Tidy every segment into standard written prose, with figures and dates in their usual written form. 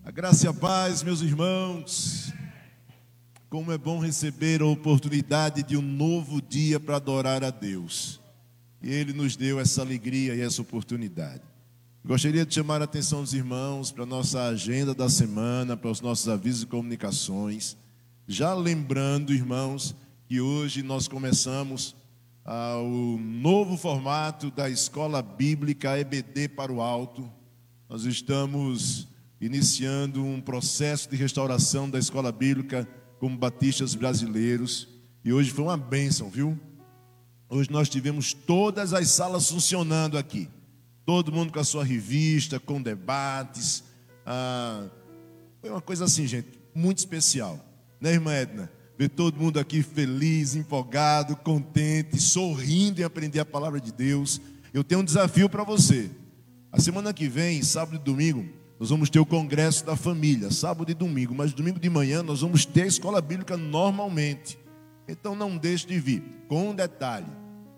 A graça e a paz, meus irmãos. Como é bom receber a oportunidade de um novo dia para adorar a Deus. E Ele nos deu essa alegria e essa oportunidade. Gostaria de chamar a atenção dos irmãos para a nossa agenda da semana, para os nossos avisos e comunicações. Já lembrando, irmãos, que hoje nós começamos o novo formato da Escola Bíblica EBD para o Alto. Nós estamos iniciando um processo de restauração da Escola Bíblica como batistas brasileiros. E hoje foi uma bênção, viu? Hoje nós tivemos todas as salas funcionando aqui. Todo mundo com a sua revista, com debates. Foi uma coisa assim, gente, muito especial. Né, irmã Edna? Ver todo mundo aqui feliz, empolgado, contente, sorrindo em aprender a palavra de Deus. Eu tenho um desafio para você. A semana que vem, sábado e domingo, nós vamos ter o congresso da família, sábado e domingo. Mas domingo de manhã nós vamos ter a escola bíblica normalmente. Então não deixe de vir. Com um detalhe: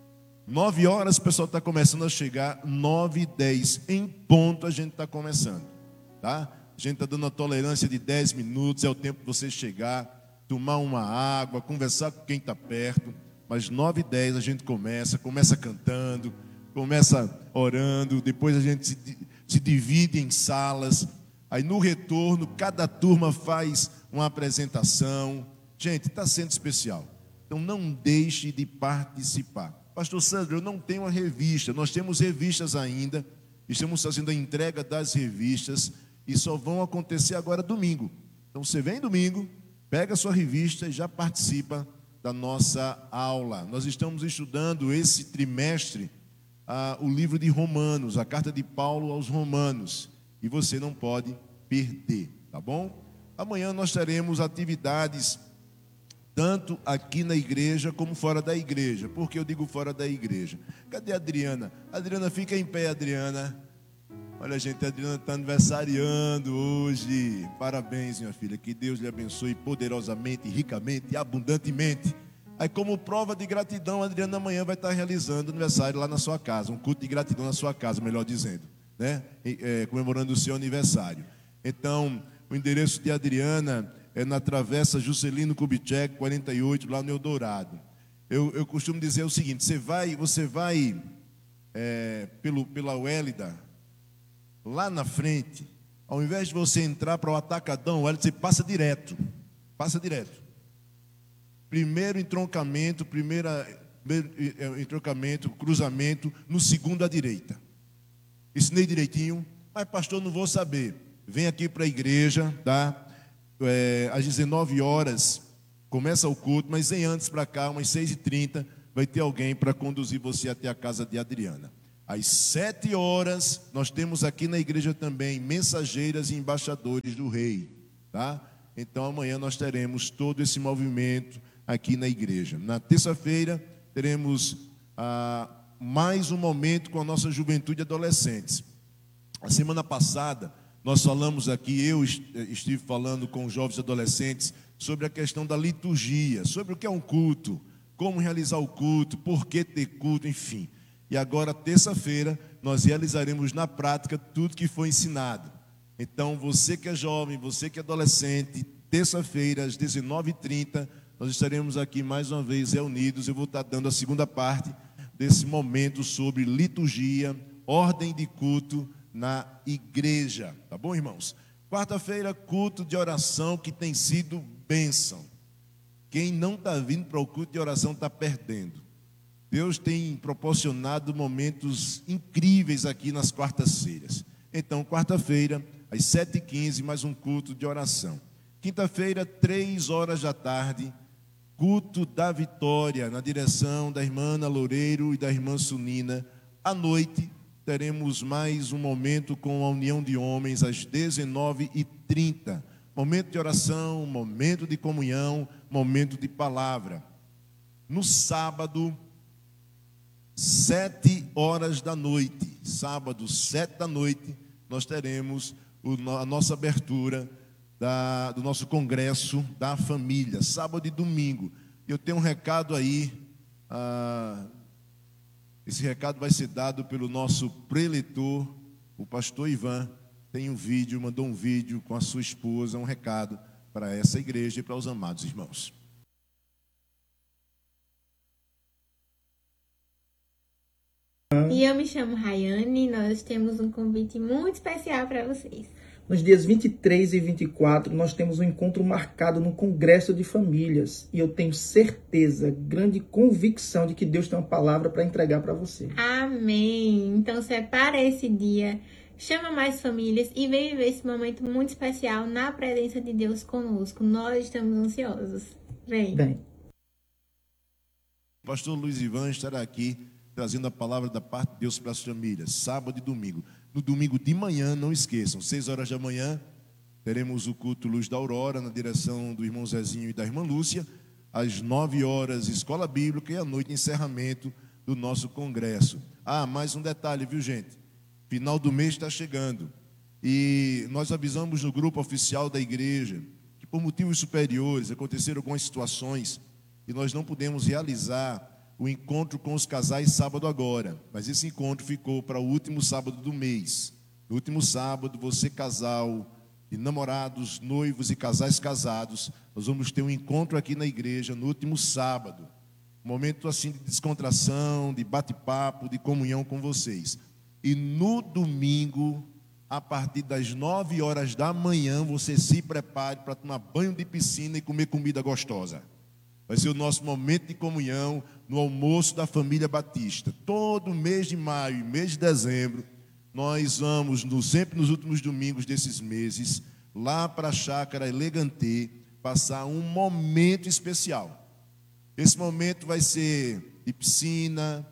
9 horas o pessoal está começando a chegar, 9h10 em ponto a gente está começando, tá? A gente está dando a tolerância de 10 minutos, é o tempo de você chegar, tomar uma água, conversar com quem está perto. Mas 9h10 a gente começa cantando, começa orando, depois a gente se divide em salas. Aí no retorno, cada turma faz uma apresentação. Gente, está sendo especial. Então não deixe de participar. Pastor Sandro, eu não tenho uma revista. Nós temos revistas ainda. Estamos fazendo a entrega das revistas e só vão acontecer agora domingo. Então você vem domingo, pega a sua revista e já participa da nossa aula. Nós estamos estudando esse trimestre o livro de Romanos, a carta de Paulo aos Romanos. E você não pode perder, tá bom? Amanhã nós teremos atividades tanto aqui na igreja como fora da igreja. Por que eu digo fora da igreja? Cadê a Adriana? Adriana, fica em pé, Adriana. Olha, gente, a Adriana está aniversariando hoje. Parabéns, minha filha. Que Deus lhe abençoe poderosamente, ricamente e abundantemente. Aí, como prova de gratidão, a Adriana amanhã vai estar realizando aniversário lá na sua casa. Um culto de gratidão na sua casa, melhor dizendo, né? Comemorando o seu aniversário. Então, o endereço de Adriana é na Travessa Juscelino Kubitschek, 48, lá no Eldorado. Eu costumo dizer o seguinte: você vai pela Wélida, lá na frente, ao invés de você entrar para o Atacadão, você passa direto. Primeiro entroncamento, cruzamento, no segundo à direita. Ensinei direitinho, mas pastor, não vou saber. Vem aqui para a igreja, tá? Às 19 horas começa o culto, mas vem antes para cá, umas 6h30, vai ter alguém para conduzir você até a casa de Adriana. Às 7 horas, nós temos aqui na igreja também mensageiras e embaixadores do rei, tá? Então amanhã nós teremos todo esse movimento aqui na igreja. Na terça-feira teremos mais um momento com a nossa juventude e adolescentes. A semana passada nós falamos aqui, eu estive falando com os jovens e adolescentes sobre a questão da liturgia, sobre o que é um culto, como realizar o culto, por que ter culto, enfim. E agora, terça-feira, nós realizaremos na prática tudo que foi ensinado. Então, você que é jovem, você que é adolescente, terça-feira, às 19h30, nós estaremos aqui mais uma vez reunidos. Eu vou estar dando a segunda parte desse momento sobre liturgia, ordem de culto na igreja. Tá bom, irmãos? Quarta-feira, culto de oração, que tem sido bênção. Quem não está vindo para o culto de oração está perdendo. Deus tem proporcionado momentos incríveis aqui nas quartas-feiras. Então, quarta-feira, às 7h15, mais um culto de oração. Quinta-feira, 3 horas da tarde, culto da vitória, na direção da irmã Ana Loureiro e da irmã Sunina. À noite, teremos mais um momento com a união de homens, às 19h30. Momento de oração, momento de comunhão, momento de palavra. No sábado, 7 horas da noite, sábado, 7 da noite, nós teremos a nossa abertura do nosso congresso da família, sábado e domingo. Eu tenho um recado aí, esse recado vai ser dado pelo nosso preletor, o pastor Ivan, tem um vídeo, mandou um vídeo com a sua esposa, um recado para essa igreja e para os amados irmãos. E eu me chamo Rayane e nós temos um convite muito especial para vocês. Nos dias 23 e 24, nós temos um encontro marcado no Congresso de Famílias. E eu tenho certeza, grande convicção de que Deus tem uma palavra para entregar para você. Amém! Então separa esse dia, chama mais famílias e vem viver esse momento muito especial na presença de Deus conosco. Nós estamos ansiosos. Vem! O pastor Luiz Ivan estará aqui trazendo a palavra da parte de Deus para as famílias, sábado e domingo. No domingo de manhã, não esqueçam, 6 horas da manhã, teremos o culto Luz da Aurora, na direção do irmão Zezinho e da irmã Lúcia. Às 9 horas, escola bíblica, e à noite, encerramento do nosso congresso. Mais um detalhe, viu, gente? Final do mês está chegando. E nós avisamos no grupo oficial da igreja que, por motivos superiores, aconteceram algumas situações e nós não pudemos realizar o encontro com os casais sábado agora, mas esse encontro ficou para o último sábado do mês. No último sábado, você casal de namorados, noivos e casais casados, nós vamos ter um encontro aqui na igreja no último sábado. Um momento assim de descontração, de bate-papo, de comunhão com vocês. E no domingo, a partir das 9 horas da manhã, você se prepare para tomar banho de piscina e comer comida gostosa. Vai ser o nosso momento de comunhão no almoço da família Batista. Todo mês de maio e mês de dezembro, nós vamos, sempre nos últimos domingos desses meses, lá para a Chácara Elegantê, passar um momento especial. Esse momento vai ser de piscina,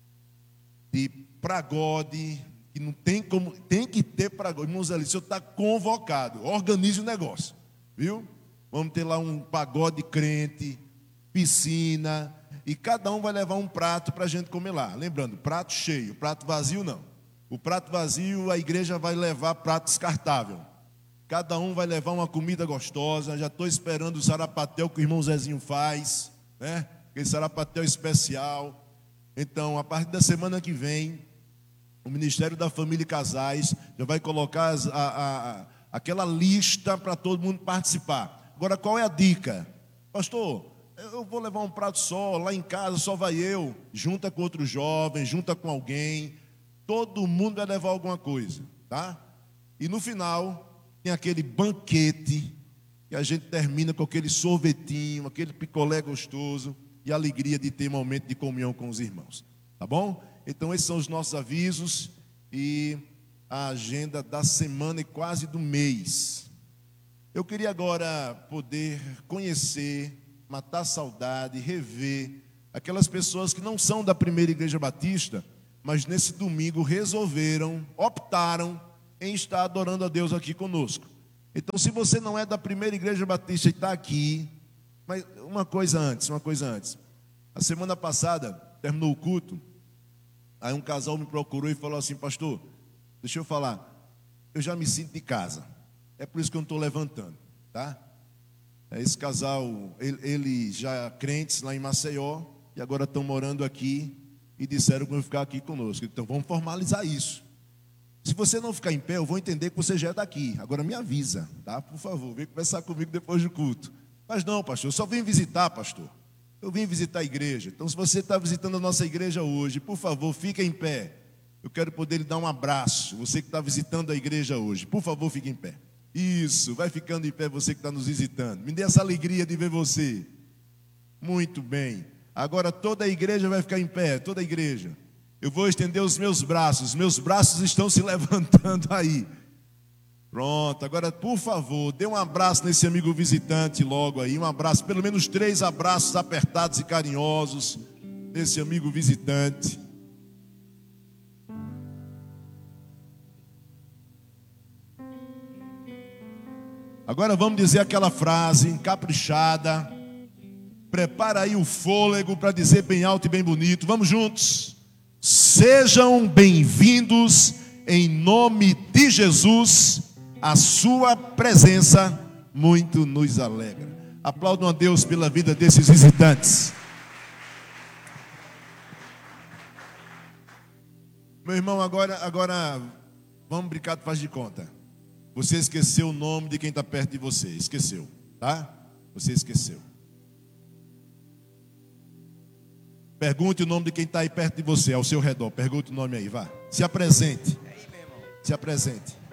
de pagode, que não tem como, tem que ter pagode. Irmãos, ali, o senhor está convocado, organize o negócio, viu? Vamos ter lá um pagode crente, piscina, e cada um vai levar um prato para a gente comer lá. Lembrando, prato cheio, prato vazio não. O prato vazio, a igreja vai levar prato descartável. Cada um vai levar uma comida gostosa. Já estou esperando o sarapatel que o irmão Zezinho faz, né? Aquele sarapatel especial. Então, a partir da semana que vem, o Ministério da Família e Casais já vai colocar aquela lista para todo mundo participar. Agora, qual é a dica? Pastor, eu vou levar um prato só, lá em casa só vai eu, junta com outros jovens, junta com alguém, todo mundo vai levar alguma coisa, tá? E no final, tem aquele banquete, que a gente termina com aquele sorvetinho, aquele picolé gostoso, e a alegria de ter um momento de comunhão com os irmãos, tá bom? Então esses são os nossos avisos, e a agenda da semana e quase do mês. Eu queria agora poder conhecer, matar a saudade, rever aquelas pessoas que não são da primeira igreja batista, mas nesse domingo optaram em estar adorando a Deus aqui conosco. Então, se você não é da primeira igreja batista e está aqui, mas uma coisa antes. A semana passada, terminou o culto, aí um casal me procurou e falou assim: pastor, deixa eu falar, eu já me sinto de casa, é por isso que eu não estou levantando, tá? Esse casal, eles já crentes lá em Maceió, e agora estão morando aqui, e disseram que vão ficar aqui conosco. Então vamos formalizar isso. Se você não ficar em pé, eu vou entender que você já é daqui. Agora me avisa, tá? Por favor, vem conversar comigo depois do culto. Mas não, pastor, eu só vim visitar, pastor. Eu vim visitar a igreja. Então, se você está visitando a nossa igreja hoje, por favor, fique em pé. Eu quero poder lhe dar um abraço. Você que está visitando a igreja hoje, por favor, fique em pé. Isso, vai ficando em pé você que está nos visitando. Me dê essa alegria de ver você. Muito bem. Agora toda a igreja vai ficar em pé, toda a igreja. Eu vou estender os meus braços estão se levantando aí. Pronto, agora por favor, dê um abraço nesse amigo visitante logo aí. Um abraço, pelo menos 3 abraços apertados e carinhosos nesse amigo visitante. Agora vamos dizer aquela frase caprichada. Prepara aí o fôlego para dizer bem alto e bem bonito. Vamos juntos. Sejam bem-vindos em nome de Jesus. A sua presença muito nos alegra. Aplaudam a Deus pela vida desses visitantes. Meu irmão, agora vamos brincar de faz de conta. Você esqueceu o nome de quem está perto de você. Esqueceu, tá? Você esqueceu. Pergunte o nome de quem está aí perto de você, ao seu redor. Pergunte o nome aí, vá. Se apresente. Se apresente.